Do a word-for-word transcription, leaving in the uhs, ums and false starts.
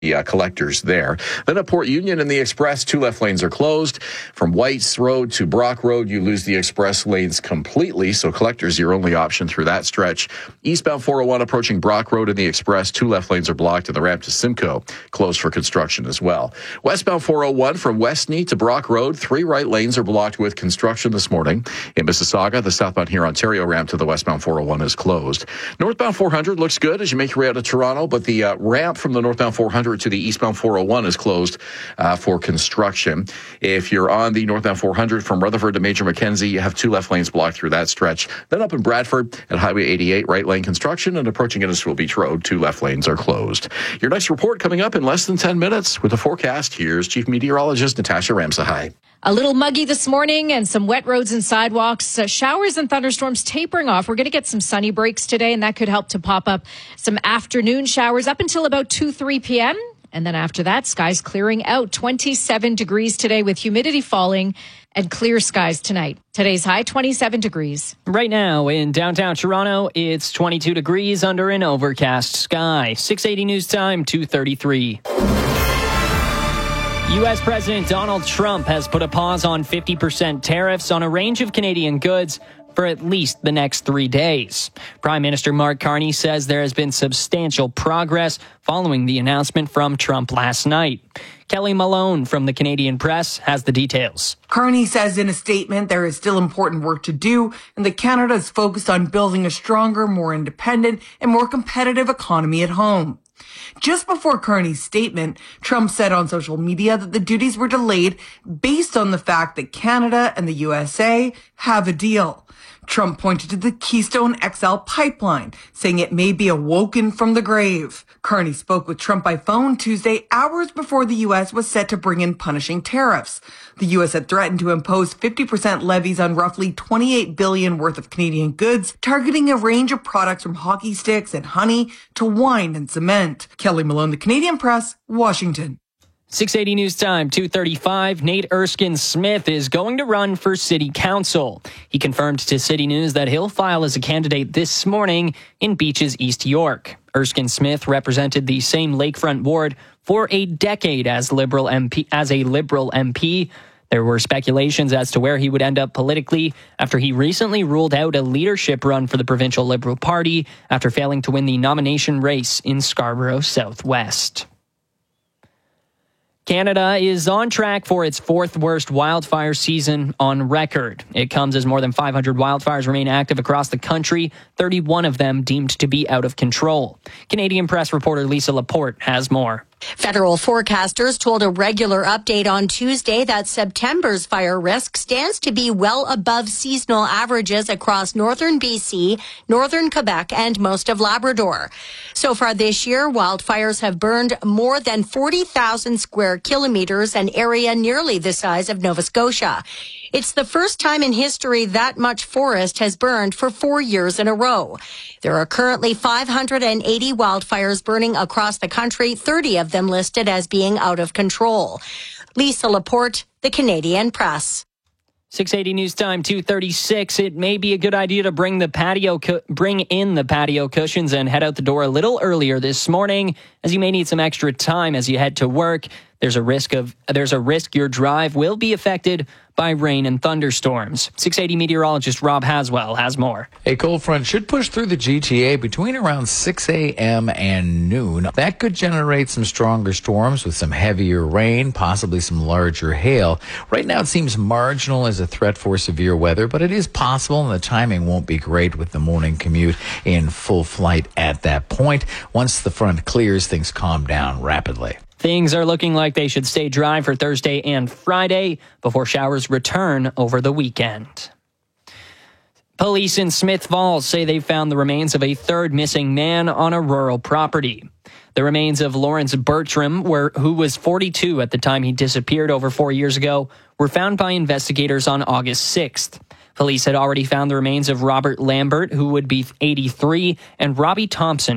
The uh, collectors there. Then at Port Union and the Express, two left lanes are closed. From Whites Road to Brock Road, you lose the express lanes completely, so collectors your only option through that stretch. Eastbound four oh one approaching Brock Road and the Express, two left lanes are blocked, and the ramp to Simcoe closed for construction as well. Westbound four oh one from Westney to Brock Road, three right lanes are blocked with construction this morning. In Mississauga, the southbound here Ontario ramp to the westbound four oh one is closed. Northbound four hundred looks good as you make your way out of Toronto, but the uh, ramp from the northbound four hundred to the eastbound four oh one is closed uh, for construction. If you're on the northbound four hundred from Rutherford to Major Mackenzie, you have two left lanes blocked through that stretch. Then up in Bradford at Highway eighty-eight, right lane construction, and approaching Innisfil Beach Road, two left lanes are closed. Your next report coming up in less than ten minutes with the forecast. Here's Chief Meteorologist Natasha Ramsahai. A little muggy this morning and some wet roads and sidewalks. Uh, showers and thunderstorms tapering off. We're going to get some sunny breaks today, and that could help to pop up some afternoon showers up until about two, three p.m. And then after that, skies clearing out. twenty-seven degrees today with humidity falling and clear skies tonight. Today's high, twenty-seven degrees. Right now in downtown Toronto, it's twenty-two degrees under an overcast sky. six eighty News Time, two thirty-three. U S President Donald Trump has put a pause on fifty percent tariffs on a range of Canadian goods for at least the next three days. Prime Minister Mark Carney says there has been substantial progress following the announcement from Trump last night. Kelly Malone from the Canadian Press has the details. Carney says in a statement there is still important work to do and that Canada is focused on building a stronger, more independent and more competitive economy at home. Just before Carney's statement, Trump said on social media that the duties were delayed based on the fact that Canada and the U S A have a deal. Trump pointed to the Keystone X L pipeline, saying it may be awoken from the grave. Carney spoke with Trump by phone Tuesday, hours before the U S was set to bring in punishing tariffs. The U S had threatened to impose fifty percent levies on roughly twenty-eight billion dollars worth of Canadian goods, targeting a range of products from hockey sticks and honey to wine and cement. Kelly Malone, the Canadian Press, Washington. six eighty News Time, two thirty-five. Nate Erskine-Smith is going to run for City Council. He confirmed to City News that he'll file as a candidate this morning in Beaches, East York. Erskine-Smith represented the same lakefront ward for a decade as Liberal M P. As a Liberal M P, there were speculations as to where he would end up politically after he recently ruled out a leadership run for the provincial Liberal Party after failing to win the nomination race in Scarborough Southwest. Canada is on track for its fourth worst wildfire season on record. It comes as more than five hundred wildfires remain active across the country, thirty-one of them deemed to be out of control. Canadian Press reporter Lisa Laporte has more. Federal forecasters told a regular update on Tuesday that September's fire risk stands to be well above seasonal averages across northern B C, northern Quebec, and most of Labrador. So far this year, wildfires have burned more than forty thousand square kilometers, an area nearly the size of Nova Scotia. It's the first time in history that much forest has burned for four years in a row. There are currently five hundred eighty wildfires burning across the country, thirty of them listed as being out of control. Lisa Laporte, the Canadian Press. six eighty News Time, two thirty-six. It may be a good idea to bring the patio, cu- bring in the patio cushions and head out the door a little earlier this morning, as you may need some extra time as you head to work. There's a risk of there's a risk your drive will be affected by rain and thunderstorms. six eighty meteorologist Rob Haswell has more. A cold front should push through the G T A between around six a.m. and noon. That could generate some stronger storms with some heavier rain, possibly some larger hail. Right now it seems marginal as a threat for severe weather, but it is possible, and the timing won't be great with the morning commute in full flight at that point. Once the front clears, things calm down rapidly. Things are looking like they should stay dry for Thursday and Friday before showers return over the weekend. Police in Smith Falls say they found the remains of a third missing man on a rural property. The remains of Lawrence Bertram, were, who was forty-two at the time he disappeared over four years ago, were found by investigators on August sixth. Police had already found the remains of Robert Lambert, who would be eighty-three, and Robbie Thompson,